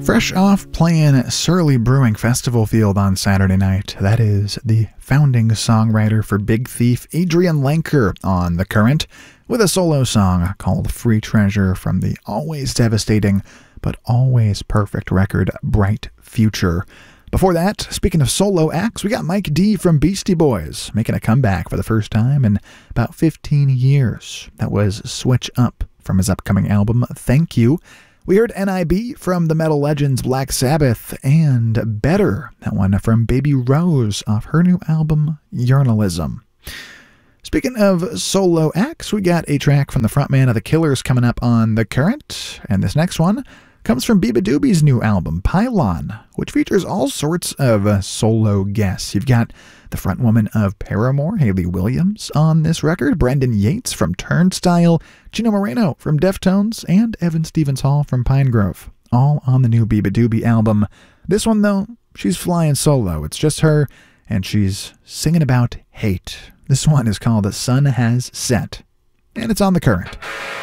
Fresh off playing Surly Brewing Festival Field on Saturday night, that is the founding songwriter for Big Thief, Adrian Lenker, on The Current, with a solo song called Free Treasure from the always devastating but always perfect record Bright Future. Before that, speaking of solo acts, we got Mike D from Beastie Boys, making a comeback for the first time in about 15 years. That was Switch Up from his upcoming album, Thank You. We heard NIB from the metal legends Black Sabbath, and Better, that one from Baby Rose off her new album, Journalism. Speaking of solo acts, we got a track from the frontman of The Killers coming up on The Current, and this next one comes from Beabadoobie's new album, Pylon, which features all sorts of solo guests. You've got the frontwoman of Paramore, Hayley Williams, on this record, Brendan Yates from Turnstile, Gino Moreno from Deftones, and Evan Stevens Hall from Pinegrove, all on the new Beabadoobie album. This one, though, she's flying solo. It's just her, and she's singing about hate. This one is called The Sun Has Set, and it's on The Current.